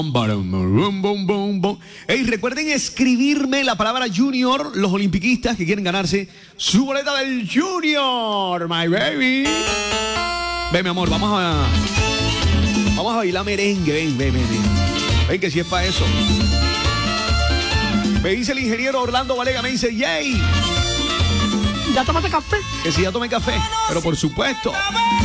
Hey, recuerden escribirme la palabra Junior, los olimpiquistas que quieren ganarse su boleta del Junior, my baby. Ven, mi amor, vamos a bailar merengue. Ven que si es para eso. Me dice el ingeniero Orlando Valega, me dice, yay. ¿Ya tomaste café? Que si ya tomé café, pero por supuesto.